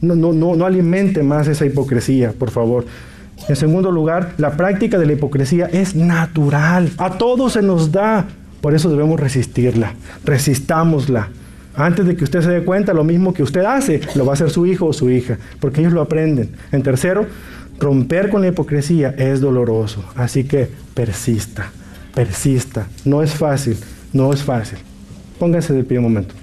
No alimente más esa hipocresía, por favor. En segundo lugar, la práctica de la hipocresía es natural. A todos se nos da. Por eso debemos resistirla. Resistámosla. Antes de que usted se dé cuenta, lo mismo que usted hace, lo va a hacer su hijo o su hija, porque ellos lo aprenden. En tercero, romper con la hipocresía es doloroso. Así que persista. No es fácil. Pónganse de pie un momento.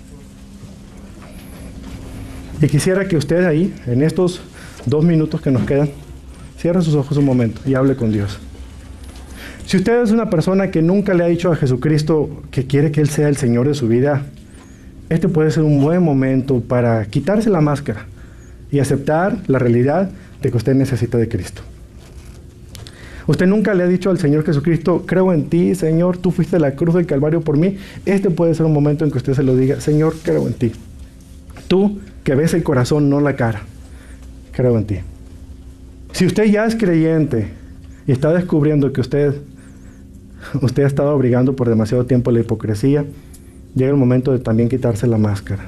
Y quisiera que usted ahí, en estos 2 minutos que nos quedan, cierre sus ojos un momento y hable con Dios. Si usted es una persona que nunca le ha dicho a Jesucristo que quiere que Él sea el Señor de su vida, este puede ser un buen momento para quitarse la máscara y aceptar la realidad de que usted necesita de Cristo. Usted nunca le ha dicho al Señor Jesucristo, creo en ti, Señor, tú fuiste a la cruz del Calvario por mí. Este puede ser un momento en que usted se lo diga, Señor, creo en ti. Tú que ves el corazón, no la cara. Creo en ti. Si usted ya es creyente y está descubriendo que usted ha estado abrigando por demasiado tiempo la hipocresía, llega el momento de también quitarse la máscara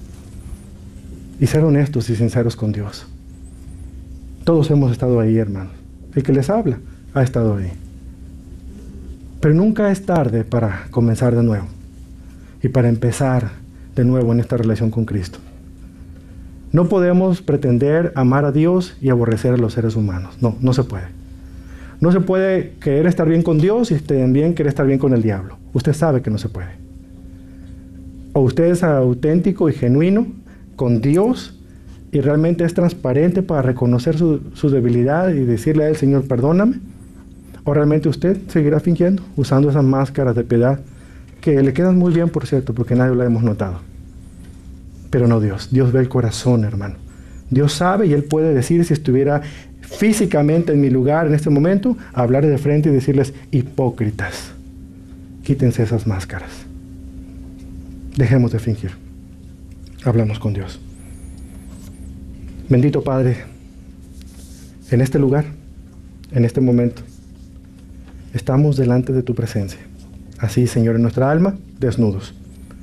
y ser honestos y sinceros con Dios. Todos hemos estado ahí, hermanos. El que les habla ha estado ahí. Pero nunca es tarde para comenzar de nuevo y para empezar de nuevo en esta relación con Cristo. No podemos pretender amar a Dios y aborrecer a los seres humanos. No se puede. No se puede querer estar bien con Dios y también querer estar bien con el diablo. Usted sabe que no se puede. O usted es auténtico y genuino con Dios y realmente es transparente para reconocer su debilidad y decirle a Él, Señor, perdóname. O realmente usted seguirá fingiendo, usando esas máscaras de piedad que le quedan muy bien, por cierto, porque nadie la hemos notado. Pero no Dios. Dios ve el corazón, hermano. Dios sabe y Él puede decir, si estuviera físicamente en mi lugar en este momento, hablar de frente y decirles, hipócritas, quítense esas máscaras. Dejemos de fingir. Hablamos con Dios. Bendito Padre, en este lugar, en este momento, estamos delante de tu presencia. Así, Señor, en nuestra alma, desnudos.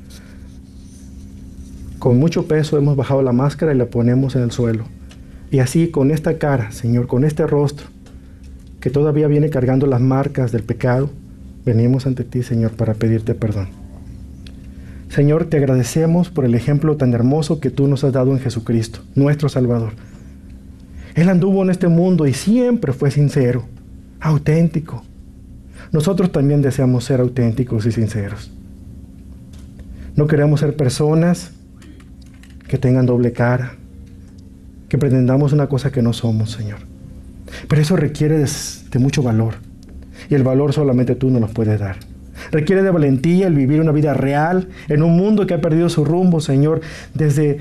Con mucho peso hemos bajado la máscara y la ponemos en el suelo. Y así, con esta cara, Señor, con este rostro, que todavía viene cargando las marcas del pecado, venimos ante ti, Señor, para pedirte perdón. Señor, te agradecemos por el ejemplo tan hermoso que tú nos has dado en Jesucristo, nuestro Salvador. Él anduvo en este mundo y siempre fue sincero, auténtico. Nosotros también deseamos ser auténticos y sinceros. No queremos ser personas que tengan doble cara, que pretendamos una cosa que no somos, Señor. Pero eso requiere de mucho valor. Y el valor solamente tú nos lo puedes dar. Requiere de valentía el vivir una vida real en un mundo que ha perdido su rumbo, Señor, desde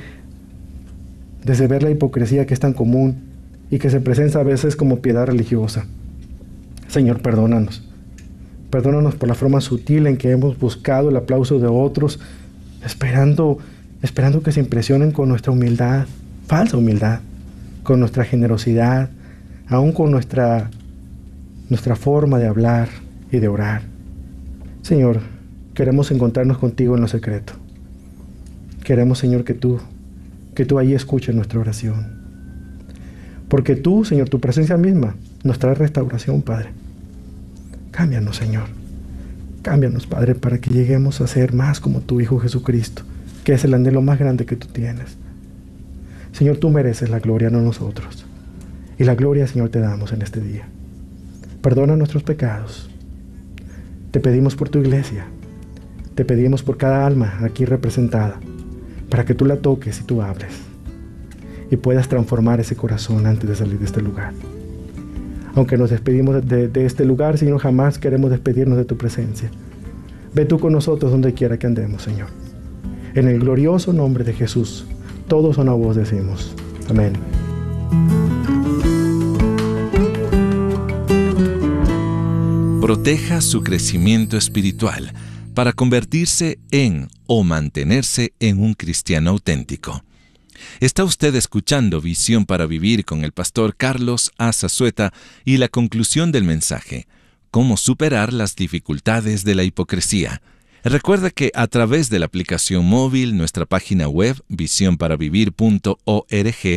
ver la hipocresía que es tan común y que se presenta a veces como piedad religiosa. Señor, perdónanos. Perdónanos por la forma sutil en que hemos buscado el aplauso de otros, esperando que se impresionen con nuestra humildad, falsa humildad, con nuestra generosidad, aún con nuestra forma de hablar y de orar. Señor, queremos encontrarnos contigo en lo secreto. Queremos, Señor, que tú ahí escuches nuestra oración. Porque tú, Señor, tu presencia misma nos trae restauración, Padre. Cámbianos, Señor. Cámbianos, Padre, para que lleguemos a ser más como tu Hijo Jesucristo, que es el anhelo más grande que tú tienes. Señor, tú mereces la gloria, no nosotros. Y la gloria, Señor, te damos en este día. Perdona nuestros pecados. Te pedimos por tu iglesia. Te pedimos por cada alma aquí representada, para que tú la toques y tú hables. Y puedas transformar ese corazón antes de salir de este lugar. Aunque nos despedimos de este lugar, Señor, jamás queremos despedirnos de tu presencia. Ve tú con nosotros donde quiera que andemos, Señor. En el glorioso nombre de Jesús, todos a una voz decimos, amén. Proteja su crecimiento espiritual para convertirse en o mantenerse en un cristiano auténtico. Está usted escuchando Visión para Vivir con el pastor Carlos A. Zazueta y la conclusión del mensaje, cómo superar las dificultades de la hipocresía. Recuerda que a través de la aplicación móvil, nuestra página web, visionparavivir.org,